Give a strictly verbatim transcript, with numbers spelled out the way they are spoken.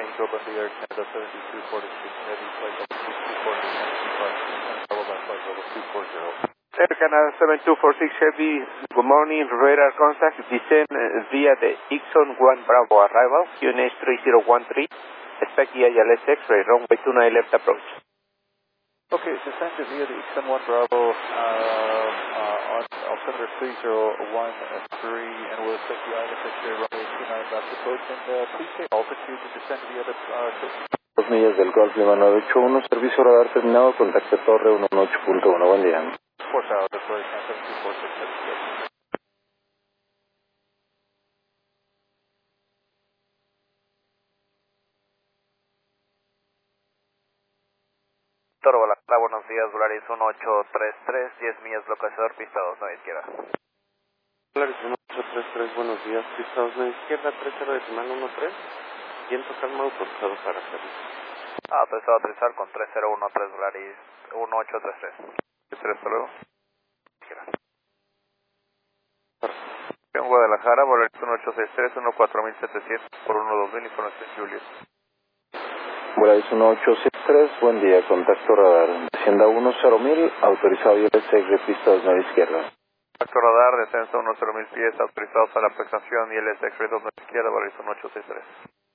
Angel Bahia, Canada seventy-two forty-six Heavy, flight level two two four zero, flight level two four zero. Air Canada seven two four six Heavy, good morning, radar contact, descend uh, via the Ixon one Bravo arrival, Q N H three zero one three, expect E I L S X-ray, runway two nine left approach. Okay, descended via the Ixon one Bravo uh, uh, on altimeter three zero one three, and we'll expect the I L S X-ray, runway two nine left approach, and uh, please say altitude to descend via the uh, Dos millas del Golf Lima nueve ocho uno, servicio radar terminado, contacto torre uno ocho punto uno, buen día. four thousand, deploy seven two four six, that's good. Toro Balaclava, buenos días, Volaris uno ocho tres tres, diez millas, localizador, pista dos, nueve izquierda. Volaris uno ocho tres tres, buenos días, pista dos, nueve izquierda, tres cero decimal uno tres, viento calma autorizado para servicio. Ah, autorizado a aterrizar con tres cero uno tres, Volaris uno ocho tres tres. tres, hasta luego. Izquierda. En Guadalajara, Volaris uno ocho seis tres, uno cuatro mil setecientos por uno dos mil, información Julius. Volaris uno ocho seis tres, buen día, contacto radar, descienda uno cero mil, autorizado I L S X, pista dos nueve izquierda. Contacto radar, descenso uno cero mil pies, autorizados a la aplicación I L S X, dos nueve izquierda, Volaris uno ocho seis tres.